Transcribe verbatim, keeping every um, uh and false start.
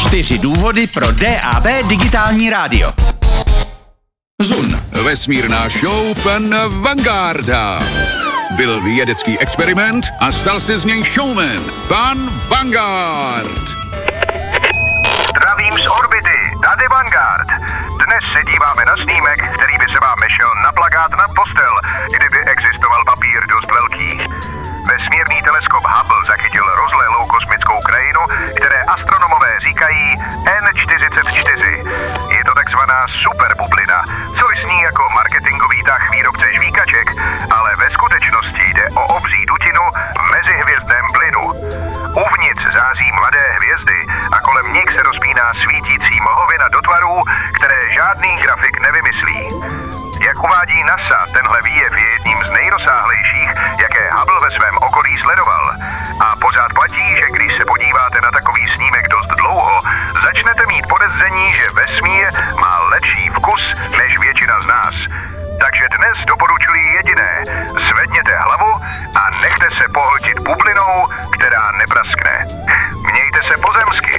Čtyři důvody pro D A B digitální rádio. Zun. Vesmírná show pan Vangarda. Byl vědecký experiment a stal se z něj showman. Pan Vanguard. Zdravím z orbity, tady Vanguard. Dnes se díváme na snímek, který by se vám nešel na plakát na postel, kdyby existoval papír dost velký. Vesmírný teleskop Hubble zachytil rozlehlou kosmickou krajinu, které astronomové říkají N čtyřicet čtyři. Je to takzvaná superbublina, což zní jako marketingový tah výrobce žvíkaček, ale ve skutečnosti jde o obří dutinu v mezihvězdném plynu. Uvnitř září mladé hvězdy a kolem nich se rozpíná svítící mlhovina do tvarů, které žádný grafik nevymyslí. Jak uvádí NASA, tenhle výjev je jedním z nejrozsáhlejších, jaké Hubble ve svém okolí sledoval. A pořád platí, že když se podíváte na takový snímek dost dlouho, začnete mít podezření, že vesmír má lepší vkus než většina z nás. Takže dnes doporučuji jediné. Zvedněte hlavu a nechte se pohltit bublinou, která nepraskne. Mějte se pozemsky.